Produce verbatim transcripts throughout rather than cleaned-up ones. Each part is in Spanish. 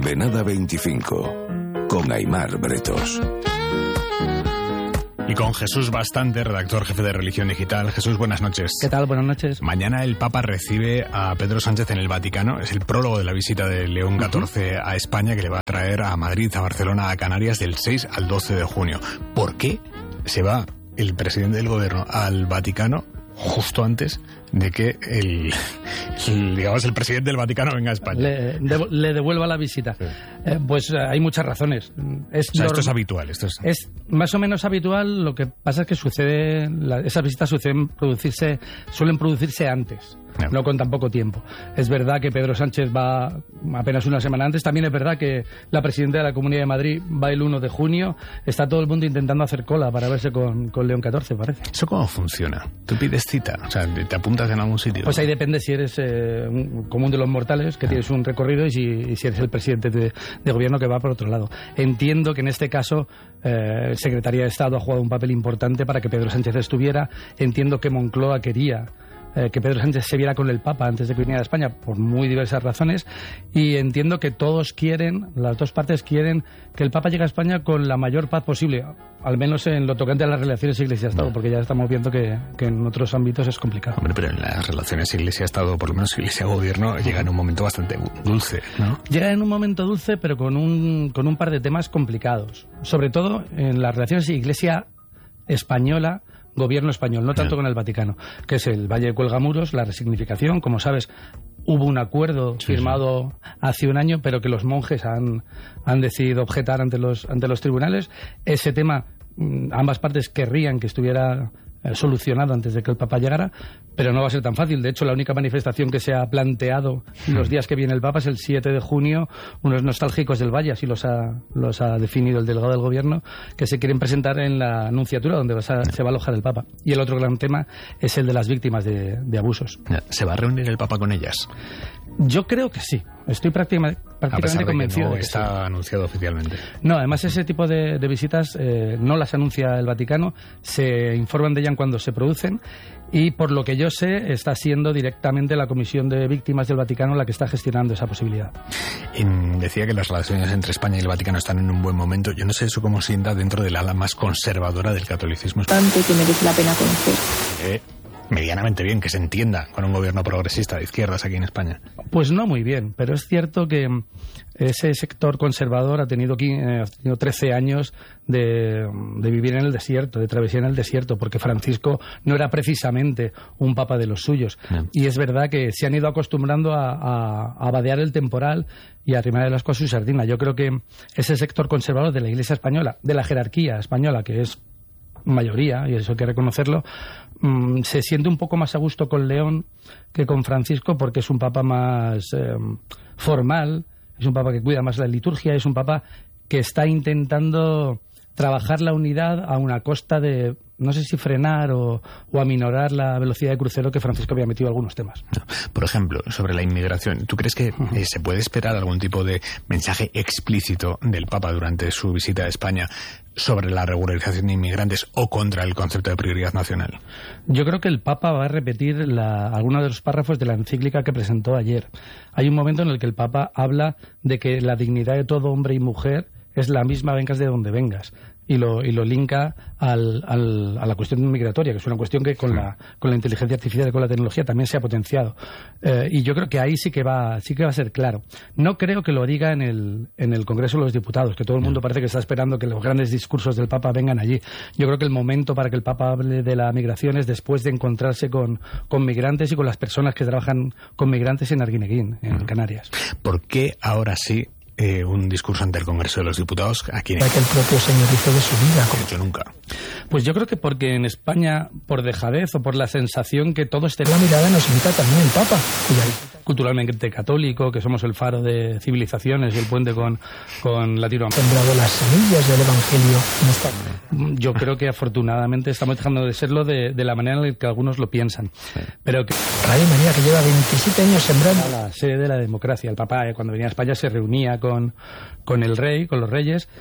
De Nada veinticinco, con Aimar Bretos. Y con Jesús Bastante, redactor jefe de Religión Digital. Jesús, buenas noches. ¿Qué tal? Buenas noches. Mañana el Papa recibe a Pedro Sánchez en el Vaticano. Es el prólogo de la visita de León catorce a España, que le va a traer a Madrid, a Barcelona, a Canarias del seis al doce de junio. ¿Por qué se va el presidente del gobierno al Vaticano justo antes de que el, el digamos el presidente del Vaticano venga a España? Le, de, le devuelva la visita. Sí. Eh, pues eh, hay muchas razones. Es o sea, esto es habitual. Esto es... es más o menos habitual. Lo que pasa es que sucede, la, esas visitas suceden producirse, suelen producirse antes. No. no con tan poco tiempo. Es verdad que Pedro Sánchez va apenas una semana antes. También es verdad que la presidenta de la Comunidad de Madrid va el uno de junio. Está todo el mundo intentando hacer cola para verse con, con León catorce, parece. ¿Eso cómo funciona? ¿Tú pides cita? O sea, ¿te apuntas en algún sitio? Pues ahí depende si eres eh, un común de los mortales, que ah. tienes un recorrido, y si, y si eres el presidente de, de gobierno, que va por otro lado. Entiendo que en este caso eh, Secretaría de Estado ha jugado un papel importante para que Pedro Sánchez estuviera. Entiendo que Moncloa quería Eh, que Pedro Sánchez se viera con el Papa antes de que viniera a España, por muy diversas razones, y entiendo que todos quieren, las dos partes quieren que el Papa llegue a España con la mayor paz posible, al menos en lo tocante a las relaciones Iglesia-Estado, porque ya estamos viendo que, que en otros ámbitos es complicado. Hombre, pero en las relaciones Iglesia-Estado, por lo menos Iglesia-Gobierno, llega en un momento bastante dulce, ¿no? Llega en un momento dulce, pero con un, con un par de temas complicados, sobre todo en las relaciones Iglesia-Española, Gobierno español, no tanto con el Vaticano, que es el Valle de Cuelgamuros, la resignificación. Como sabes, hubo un acuerdo sí, firmado sí. hace un año, pero que los monjes han, han decidido objetar ante los, ante los tribunales. Ese tema, ambas partes querrían que estuviera solucionado antes de que el Papa llegara, pero no va a ser tan fácil. De hecho, la única manifestación que se ha planteado en los días que viene el Papa es el siete de junio, unos nostálgicos del Valle, así los ha, los ha definido el delegado del Gobierno, que se quieren presentar en la Nunciatura, donde va a, se va a alojar el Papa. Y el otro gran tema es el de las víctimas de, de abusos. ¿Se va a reunir el Papa con ellas? Yo creo que sí. Estoy prácticamente, prácticamente convencido de que no está sí. anunciado oficialmente. No, además ese tipo de, de visitas eh, no las anuncia el Vaticano, se informan de ellas cuando se producen, y por lo que yo sé está siendo directamente la Comisión de Víctimas del Vaticano la que está gestionando esa posibilidad. Y decía que las relaciones entre España y el Vaticano están en un buen momento. Yo no sé eso cómo sienta dentro del ala más conservadora del catolicismo. Tanto que merece la pena conocer. Eh, medianamente bien, que se entienda con un gobierno progresista de izquierdas aquí en España. Pues no muy bien, pero es cierto que ese sector conservador ha tenido, ha tenido trece años de, de vivir en el desierto, de travesía en el desierto, porque Francisco no era precisamente un papa de los suyos. Bien. Y es verdad que se han ido acostumbrando a, a, a vadear el temporal y a arrimar el ascua a su sardina. Yo creo que ese sector conservador de la Iglesia española, de la jerarquía española, que es mayoría, y eso hay que reconocerlo, mmm, se siente un poco más a gusto con León que con Francisco, porque es un papa más eh, formal, es un papa que cuida más la liturgia, es un papa que está intentando trabajar la unidad a una costa de, no sé si frenar o, o aminorar la velocidad de crucero que Francisco había metido algunos temas. Por ejemplo, sobre la inmigración, ¿tú crees que uh-huh. eh, se puede esperar algún tipo de mensaje explícito del Papa durante su visita a España sobre la regularización de inmigrantes o contra el concepto de prioridad nacional? Yo creo que el Papa va a repetir la, algunos de los párrafos de la encíclica que presentó ayer. Hay un momento en el que el Papa habla de que la dignidad de todo hombre y mujer es la misma, vengas de donde vengas. Y lo, y lo linka al, al, a la cuestión migratoria, que es una cuestión que con la, con la inteligencia artificial y con la tecnología también se ha potenciado. Eh, y yo creo que ahí sí que va sí que va a ser claro. No creo que lo diga en el, en el Congreso de los Diputados, que todo el mundo parece que está esperando que los grandes discursos del Papa vengan allí. Yo creo que el momento para que el Papa hable de la migración es después de encontrarse con, con migrantes y con las personas que trabajan con migrantes en Arguineguín, en Canarias. ¿Por qué ahora sí Eh, un discurso ante el Congreso de los Diputados aquí en que el propio señor hizo de su vida? Como hecho nunca. Pues yo creo que porque en España, por dejadez o por la sensación que todo este... La mirada nos invita también el Papa, cuya... culturalmente católico, que somos el faro de civilizaciones y el puente con, con Latinoamérica. Sembrado las semillas del Evangelio en España. Yo creo que afortunadamente estamos dejando de serlo de, de la manera en la que algunos lo piensan. Sí. Pero que... Radio María, que lleva veintisiete años sembrando... La sede de la democracia. El Papa, eh, cuando venía a España, se reunía con, con el rey, con los reyes,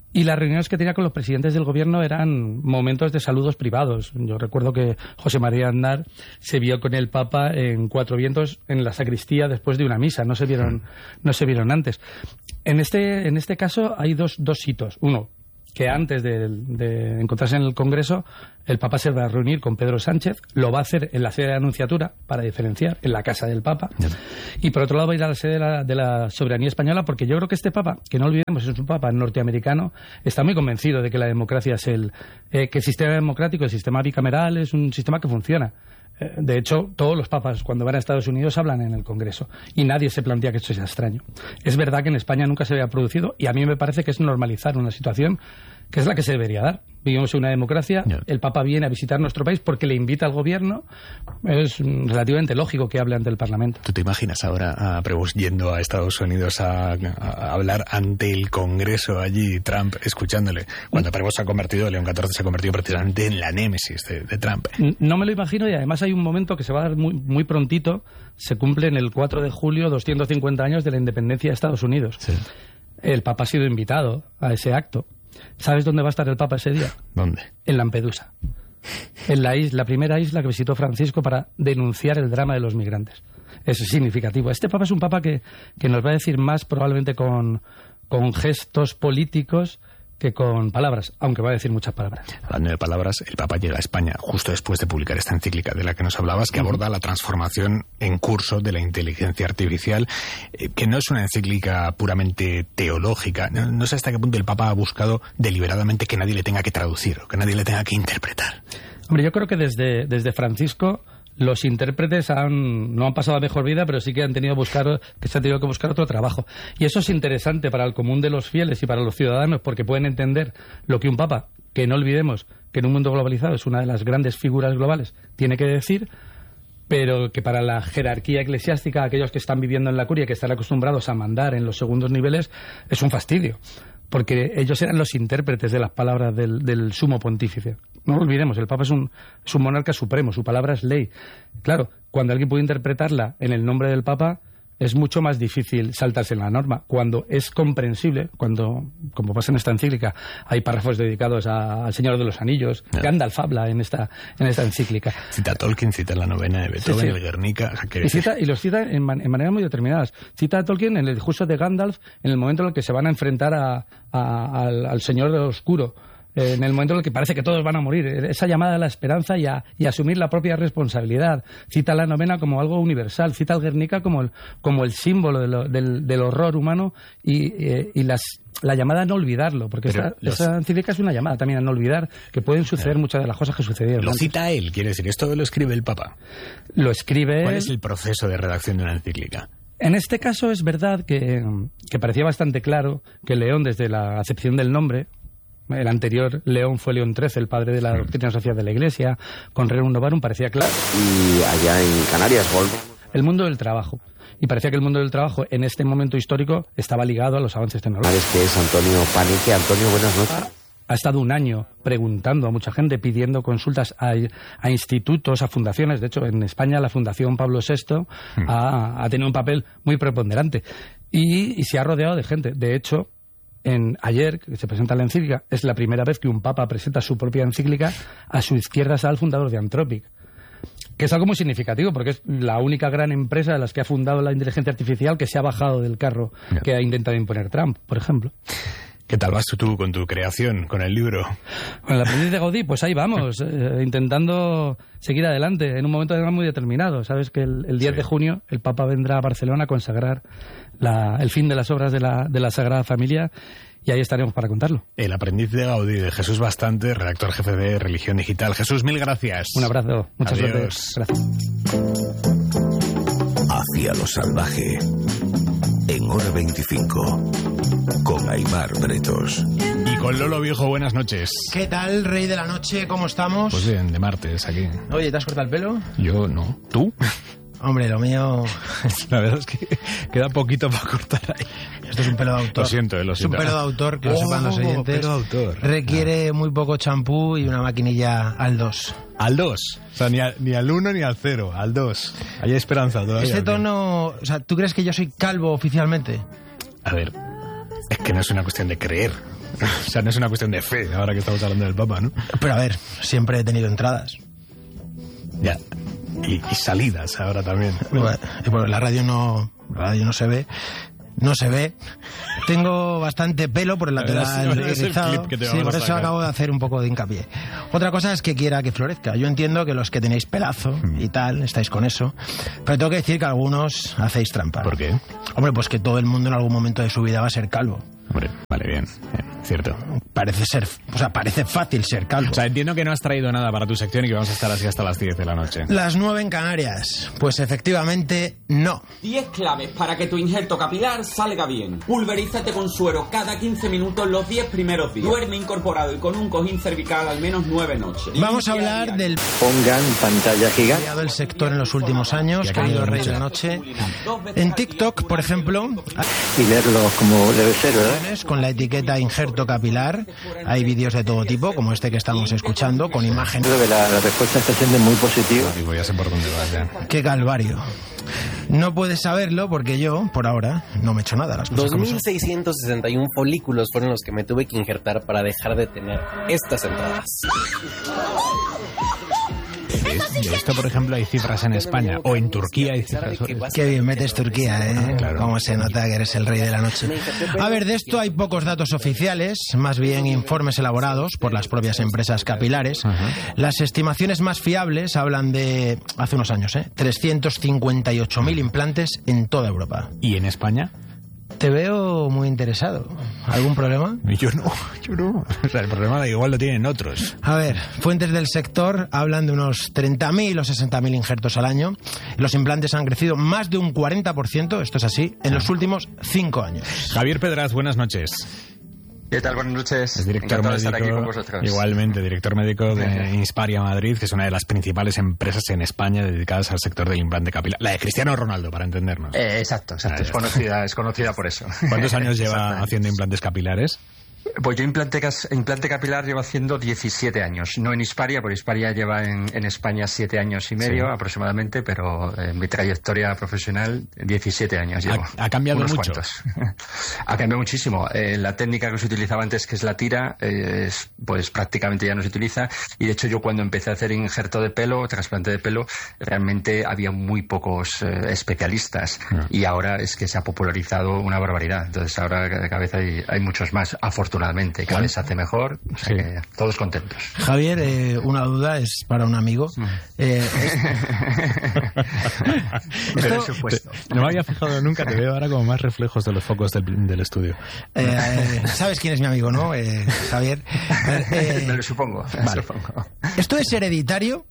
Y las reuniones que tenía con los presidentes del gobierno eran momentos de saludos privados. Yo recuerdo que José María Aznar se vio con el Papa en Cuatro Vientos en la sacristía después de una misa. No se vieron, no se vieron antes. En este, en este caso hay dos, dos hitos. Uno, que antes de, de encontrarse en el Congreso, el Papa se va a reunir con Pedro Sánchez, lo va a hacer en la sede de la Nunciatura, para diferenciar, en la casa del Papa, yeah. Y por otro lado va a ir a la sede de la, de la soberanía española, porque yo creo que este Papa, que no olvidemos es un Papa norteamericano, está muy convencido de que la democracia es el... Eh, que el sistema democrático, el sistema bicameral, es un sistema que funciona. De hecho, todos los papas cuando van a Estados Unidos hablan en el Congreso y nadie se plantea que esto sea extraño. Es verdad que en España nunca se había producido y a mí me parece que es normalizar una situación que es la que se debería dar. Vivimos en una democracia, yeah. El Papa viene a visitar nuestro país porque le invita al gobierno. Es relativamente lógico que hable ante el Parlamento. ¿Tú te imaginas ahora a Prevost yendo a Estados Unidos a, a hablar ante el Congreso allí, Trump escuchándole? Cuando Prevost se ha convertido, León catorce se ha convertido precisamente en la némesis de, de Trump. No me lo imagino y además hay un momento que se va a dar muy, muy prontito. Se cumplen el cuatro de julio doscientos cincuenta años de la independencia de Estados Unidos. Sí. El Papa ha sido invitado a ese acto. ¿Sabes dónde va a estar el Papa ese día? ¿Dónde? En Lampedusa. En la isla, la primera isla que visitó Francisco para denunciar el drama de los migrantes. Eso es significativo. Este Papa es un Papa que, que nos va a decir más probablemente con, con gestos políticos que con palabras, aunque va a decir muchas palabras. Hablando de palabras, el Papa llega a España justo después de publicar esta encíclica de la que nos hablabas, que aborda la transformación en curso de la inteligencia artificial, eh, que no es una encíclica puramente teológica. No, no sé hasta qué punto el Papa ha buscado deliberadamente que nadie le tenga que traducir o que nadie le tenga que interpretar. Hombre, yo creo que desde, desde Francisco los intérpretes han, no han pasado a mejor vida, pero sí que han tenido buscar, que se han tenido que buscar otro trabajo. Y eso es interesante para el común de los fieles y para los ciudadanos, porque pueden entender lo que un Papa, que no olvidemos que en un mundo globalizado es una de las grandes figuras globales, tiene que decir, pero que para la jerarquía eclesiástica, aquellos que están viviendo en la curia, que están acostumbrados a mandar en los segundos niveles, es un fastidio. Porque ellos eran los intérpretes de las palabras del, del sumo pontífice. No lo olvidemos, el Papa es un, es un monarca supremo, su palabra es ley. Claro, cuando alguien puede interpretarla en el nombre del Papa, es mucho más difícil saltarse en la norma. Cuando es comprensible, cuando, como pasa en esta encíclica, hay párrafos dedicados a, al Señor de los Anillos, yeah. Gandalf habla en esta, en esta encíclica. Cita a Tolkien, cita la novena de Beethoven, sí, sí. El Guernica. Que... Y, cita, y los cita en, man, en maneras muy determinadas. Cita a Tolkien en el discurso de Gandalf, en el momento en el que se van a enfrentar a, a, al, al Señor del Oscuro. En el momento en el que parece que todos van a morir, esa llamada a la esperanza y a, y a asumir la propia responsabilidad. Cita la novena como algo universal, cita al Guernica como el, como el símbolo de lo, del, del horror humano y, eh, y las, la llamada a no olvidarlo, porque esta, los... esa encíclica es una llamada también a no olvidar que pueden suceder claro. muchas de las cosas que sucedieron. Lo antes. Cita él, quiere decir, esto lo escribe el Papa. Lo escribe ¿Cuál él? es el proceso de redacción de una encíclica? En este caso es verdad que, que parecía bastante claro que León, desde la acepción del nombre, el anterior León fue León trece, el padre de la doctrina social de la Iglesia, con Rerum Novarum, parecía claro. Y allá en Canarias, Golfo. El mundo del trabajo. Y parecía que el mundo del trabajo en este momento histórico estaba ligado a los avances tecnológicos. ¿Sabes qué es Antonio Panique? Antonio, buenas noches. Ha estado un año preguntando a mucha gente, pidiendo consultas a, a institutos, a fundaciones. De hecho, en España la Fundación Pablo sexto hmm. ha, ha tenido un papel muy preponderante. Y, y se ha rodeado de gente. De hecho, en ayer, que se presenta la encíclica, es la primera vez que un papa presenta su propia encíclica. A su izquierda está el fundador de Anthropic, que es algo muy significativo, porque es la única gran empresa de las que ha fundado la inteligencia artificial que se ha bajado del carro yeah. que ha intentado imponer Trump, por ejemplo. ¿Qué tal vas tú con tu creación, con el libro? Con el aprendiz de Gaudí, pues ahí vamos, eh, intentando seguir adelante, en un momento además muy determinado. Sabes que el, el diez sí. de junio el Papa vendrá a Barcelona a consagrar la, el fin de las obras de la, de la Sagrada Familia, y ahí estaremos para contarlo. El aprendiz de Gaudí, de Jesús Bastante, redactor jefe de Religión Digital. Jesús, mil gracias. Un abrazo, muchas Adiós. Gracias. Hacia lo salvaje, en Hora veinticinco, con Aimar Bretos. Y con Lolo Viejo, buenas noches. ¿Qué tal, rey de la noche? ¿Cómo estamos? Pues bien, de martes, aquí. Oye, ¿te has cortado el pelo? Yo no. ¿Tú? Hombre, lo mío... La verdad es que queda poquito para cortar ahí. Esto es un pelo de autor. Lo siento, eh, lo siento. Es un pelo de autor, que lo oh, sepan los oyentes. Pelo de autor. Requiere no. muy poco champú y una maquinilla al dos. Al dos. O sea, ni, a, ni al uno ni al cero, al dos. Hay esperanza todavía. Este tono... O sea, ¿tú crees que yo soy calvo oficialmente? A ver, Es que no es una cuestión de creer. O sea, no es una cuestión de fe, ahora que estamos hablando del Papa, ¿no? Pero a ver, siempre he tenido entradas. Ya. Y, y salidas ahora también. Bueno, bueno, la radio no, la radio no se ve. No se ve. Tengo bastante pelo por el lateral erizado. Sí, por eso acabo de hacer un poco de hincapié. Otra cosa es que quiera que florezca. Yo entiendo que los que tenéis pelazo y tal, estáis con eso. Pero tengo que decir que algunos hacéis trampa. ¿Por qué? Hombre, pues que todo el mundo en algún momento de su vida va a ser calvo. Hombre, vale, bien, bien, cierto. Parece ser, o sea, parece fácil ser calvo. O sea, entiendo que no has traído nada para tu sección y que vamos a estar así hasta las diez de la noche. Las nueve en Canarias. Pues efectivamente, no. diez claves para que tu injerto capilar salga bien. Pulverízate con suero cada quince minutos los diez primeros días. Duerme incorporado y con un cojín cervical al menos nueve noches. Vamos a hablar del... Pongan pantalla gigante. ...cambiado el sector en los últimos años, querido rey de la noche. En TikTok, por ejemplo... Y leerlo como debe ser, ¿verdad? Con la etiqueta injerto capilar. Hay vídeos de todo tipo, como este que estamos escuchando, con imágenes. Creo que la, la respuesta está siendo muy positiva. Digo, ya sé por dónde vas, ya. ¡Qué calvario! No puedes saberlo porque yo, por ahora, no me he hecho nada. Las cosas dos mil seiscientos sesenta y uno folículos fueron los que me tuve que injertar para dejar de tener estas entradas. Y esto, por ejemplo, hay cifras en España o en Turquía hay cifras. Qué bien metes Turquía, ¿eh? Ah, claro. Cómo se nota que eres el rey de la noche. A ver, de esto hay pocos datos oficiales, más bien informes elaborados por las propias empresas capilares. Uh-huh. Las estimaciones más fiables hablan de, hace unos años, ¿eh? trescientos cincuenta y ocho mil implantes en toda Europa. ¿Y en España? Te veo muy interesado. ¿Algún problema? Yo no, yo no. O sea, el problema da igual lo tienen otros. A ver, fuentes del sector hablan de unos treinta mil o sesenta mil injertos al año. Los implantes han crecido más de un cuarenta por ciento, esto es así, en los últimos cinco años. Javier Pedraz, buenas noches. ¿Qué tal? Buenas noches. Es director Encantado médico, de estar aquí con vosotros. Igualmente, director médico de Insparia Madrid, que es una de las principales empresas en España dedicadas al sector del implante capilar. La de Cristiano Ronaldo, para entendernos. Eh, exacto, exacto. Ah, es conocida, es conocida por eso. ¿Cuántos años lleva haciendo implantes capilares? Pues yo implante, implante capilar llevo haciendo diecisiete años. No en Insparia, porque Insparia lleva en, en España siete años y medio, sí, aproximadamente, pero en mi trayectoria profesional diecisiete años llevo. ¿Ha, ha cambiado unos mucho? Cuantos. Ha cambiado muchísimo. Eh, la técnica que se utilizaba antes, que es la tira, eh, es, pues prácticamente ya no se utiliza. Y de hecho yo cuando empecé a hacer injerto de pelo, trasplante de pelo, realmente había muy pocos eh, especialistas. No. Y ahora es que se ha popularizado una barbaridad. Entonces ahora cada vez hay, hay muchos más, afortunadamente. Afortunadamente, cada vez se hace mejor, o sea sí, que todos contentos. Javier, eh, una duda es para un amigo. Eh, Esto, supuesto. Te, no me había fijado nunca, te veo ahora como más reflejos de los focos del, del estudio. Eh, eh, ¿Sabes quién es mi amigo, no, eh, Javier? Eh, me lo supongo. Me vale. lo supongo. ¿Esto es hereditario?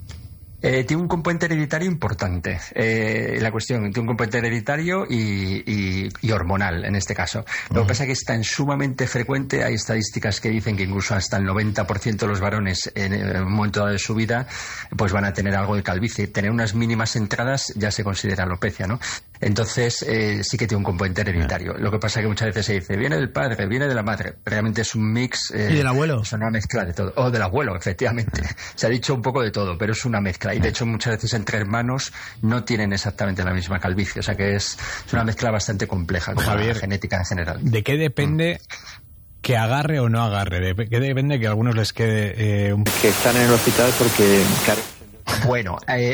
Eh, tiene un componente hereditario importante. Eh, la cuestión, tiene un componente hereditario y, y, y hormonal, en este caso. Lo uh-huh. que pasa es que es tan sumamente frecuente, hay estadísticas que dicen que incluso hasta el noventa por ciento de los varones en un momento dado de su vida pues van a tener algo de calvicie. Tener unas mínimas entradas ya se considera alopecia, ¿no? Entonces, eh, sí que tiene un componente hereditario. Lo que pasa es que muchas veces se dice, viene del padre, viene de la madre. Realmente es un mix... Eh, ¿Y del abuelo? Es una mezcla de todo. O del abuelo, efectivamente. Se ha dicho un poco de todo, pero es una mezcla. Y de hecho, muchas veces entre hermanos no tienen exactamente la misma calvicie. O sea que es, es una mezcla bastante compleja, como Javier, la genética en general. ¿De qué depende mm. que agarre o no agarre? ¿De qué depende que a algunos les quede eh, un... Que están en el hospital porque... Bueno, eh,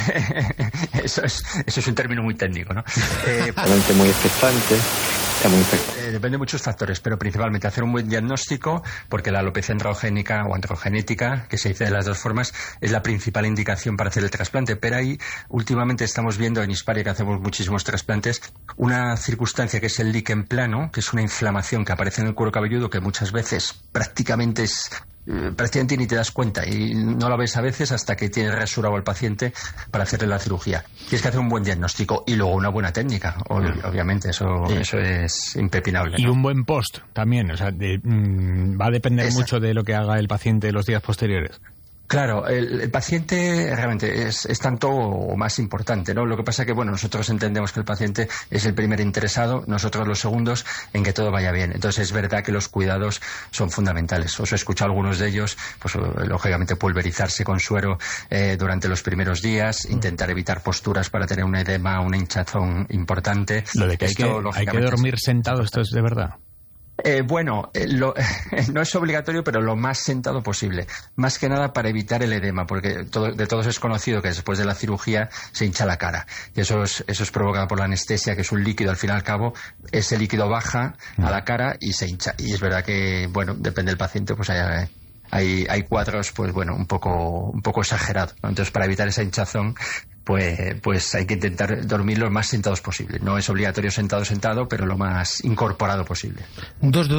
eso, es, eso es un término muy técnico, ¿no? Eh, Realmente muy expectante, está muy expectante. Eh, depende de muchos factores, pero principalmente hacer un buen diagnóstico, porque la alopecia androgénica o androgenética, que se dice de las dos formas, es la principal indicación para hacer el trasplante. Pero ahí, últimamente estamos viendo en Insparia, que hacemos muchísimos trasplantes, una circunstancia que es el líquen plano, que es una inflamación que aparece en el cuero cabelludo, que muchas veces prácticamente es... prácticamente ni te das cuenta y no lo ves a veces hasta que tienes rasurado al paciente para hacerle la cirugía. Tienes que hacer un buen diagnóstico y luego una buena técnica, ob- obviamente, eso, sí. eso es impepinable, ¿no? Y un buen post también, o sea, de, mmm, va a depender Exacto. mucho de lo que haga el paciente los días posteriores. Claro, el, el paciente realmente es, es tanto o más importante, ¿no? Lo que pasa es que, bueno, nosotros entendemos que el paciente es el primer interesado, nosotros los segundos en que todo vaya bien. Entonces es verdad que los cuidados son fundamentales. Os he escuchado algunos de ellos, pues lógicamente pulverizarse con suero eh, durante los primeros días, intentar evitar posturas para tener un edema, una hinchazón importante. Lo de que hay, esto, que, hay que dormir sentado, ¿esto es de verdad? Eh, bueno, eh, lo, no es obligatorio, pero lo más sentado posible. Más que nada para evitar el edema, porque todo, de todos es conocido que después de la cirugía se hincha la cara. Y eso es, eso es provocado por la anestesia, que es un líquido, al fin y al cabo, ese líquido baja a la cara y se hincha. Y es verdad que, bueno, depende del paciente, pues hay, hay, hay cuadros, pues bueno, un poco, un poco exagerados, ¿no? Entonces, para evitar esa hinchazón, pues, pues hay que intentar dormir lo más sentados posible. No es obligatorio sentado, sentado, pero lo más incorporado posible. Dos